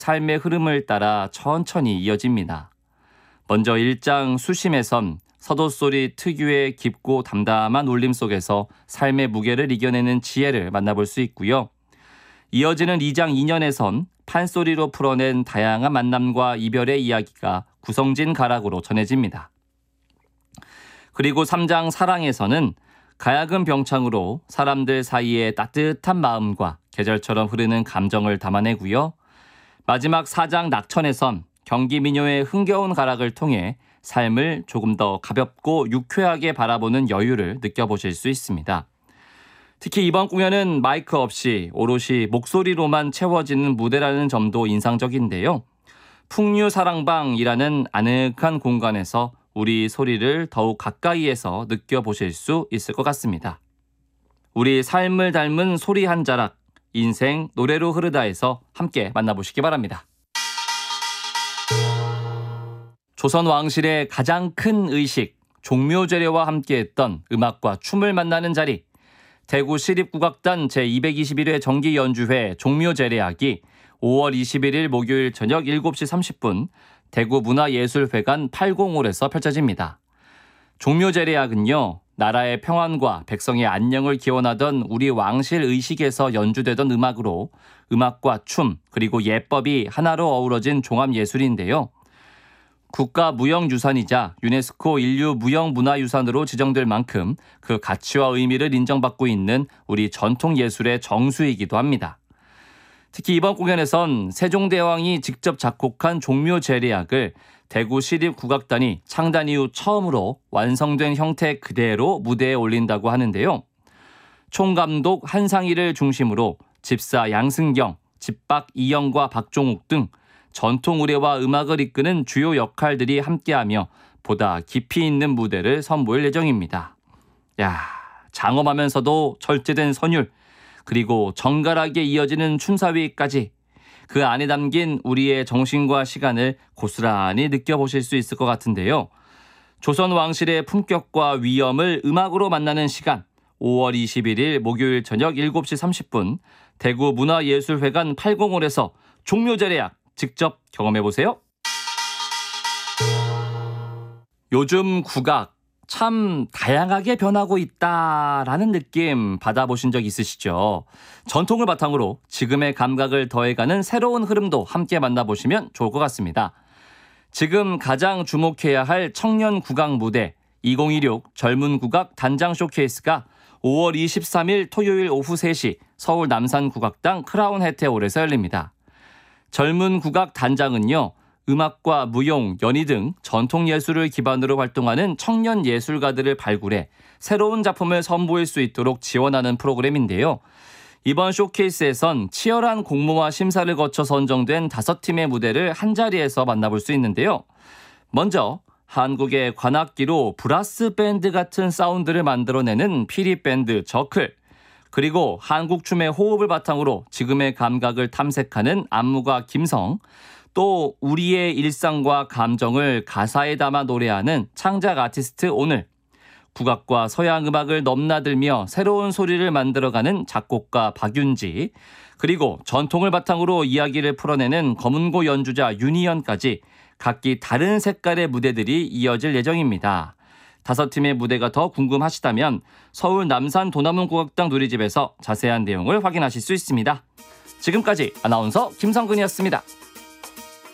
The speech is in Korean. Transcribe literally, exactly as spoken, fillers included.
삶의 흐름을 따라 천천히 이어집니다. 먼저 일 장 수심에선 서도소리 특유의 깊고 담담한 울림 속에서 삶의 무게를 이겨내는 지혜를 만나볼 수 있고요. 이어지는 이 장 이 년에선 판소리로 풀어낸 다양한 만남과 이별의 이야기가 구성진 가락으로 전해집니다. 그리고 삼 장 사랑에서는 가야금 병창으로 사람들 사이의 따뜻한 마음과 계절처럼 흐르는 감정을 담아내고요. 마지막 사 장 낙천에선 경기민요의 흥겨운 가락을 통해 삶을 조금 더 가볍고 유쾌하게 바라보는 여유를 느껴보실 수 있습니다. 특히 이번 공연은 마이크 없이 오롯이 목소리로만 채워지는 무대라는 점도 인상적인데요. 풍류사랑방이라는 아늑한 공간에서 우리 소리를 더욱 가까이에서 느껴보실 수 있을 것 같습니다. 우리 삶을 닮은 소리 한 자락, 인생 노래로 흐르다에서 함께 만나보시기 바랍니다. 조선 왕실의 가장 큰 의식, 종묘제례와 함께했던 음악과 춤을 만나는 자리, 대구 시립국악단 제이백이십일 회 정기연주회 종묘제례악이 오월 이십일일 목요일 저녁 일곱 시 삼십 분 대구문화예술회관 팔공홀에서 펼쳐집니다. 종묘제례악은요, 나라의 평안과 백성의 안녕을 기원하던 우리 왕실 의식에서 연주되던 음악으로 음악과 춤 그리고 예법이 하나로 어우러진 종합예술인데요. 국가무형유산이자 유네스코 인류무형문화유산으로 지정될 만큼 그 가치와 의미를 인정받고 있는 우리 전통예술의 정수이기도 합니다. 특히 이번 공연에선 세종대왕이 직접 작곡한 종묘제례악을 대구시립국악단이 창단 이후 처음으로 완성된 형태 그대로 무대에 올린다고 하는데요. 총감독 한상희를 중심으로 집사 양승경, 집박 이영과 박종욱 등 전통 의례와 음악을 이끄는 주요 역할들이 함께하며 보다 깊이 있는 무대를 선보일 예정입니다. 야, 장엄하면서도 절제된 선율, 그리고 정갈하게 이어지는 춤사위까지 그 안에 담긴 우리의 정신과 시간을 고스란히 느껴보실 수 있을 것 같은데요. 조선 왕실의 품격과 위엄을 음악으로 만나는 시간, 오월 이십일일 목요일 저녁 일곱 시 삼십 분 대구문화예술회관 팔공홀에서 종묘제례악 직접 경험해보세요. 요즘 국악 참 다양하게 변하고 있다라는 느낌 받아보신 적 있으시죠? 전통을 바탕으로 지금의 감각을 더해가는 새로운 흐름도 함께 만나보시면 좋을 것 같습니다. 지금 가장 주목해야 할 청년 국악 무대 이천이십육 젊은 국악 단장 쇼케이스가 오월 이십삼일 토요일 오후 세 시 서울 남산국악당 크라운 해태홀에서 열립니다. 젊은 국악 단장은요, 음악과 무용, 연희 등 전통예술을 기반으로 활동하는 청년 예술가들을 발굴해 새로운 작품을 선보일 수 있도록 지원하는 프로그램인데요. 이번 쇼케이스에선 치열한 공모와 심사를 거쳐 선정된 다섯 팀의 무대를 한자리에서 만나볼 수 있는데요. 먼저 한국의 관악기로 브라스 밴드 같은 사운드를 만들어내는 피리밴드 저클, 그리고 한국 춤의 호흡을 바탕으로 지금의 감각을 탐색하는 안무가 김성, 또 우리의 일상과 감정을 가사에 담아 노래하는 창작 아티스트 오늘, 국악과 서양 음악을 넘나들며 새로운 소리를 만들어가는 작곡가 박윤지, 그리고 전통을 바탕으로 이야기를 풀어내는 검은고 연주자 윤희연까지 각기 다른 색깔의 무대들이 이어질 예정입니다. 다섯 팀의 무대가 더 궁금하시다면 서울 남산 도남문국악당 누리집에서 자세한 내용을 확인하실 수 있습니다. 지금까지 아나운서 김성근이었습니다.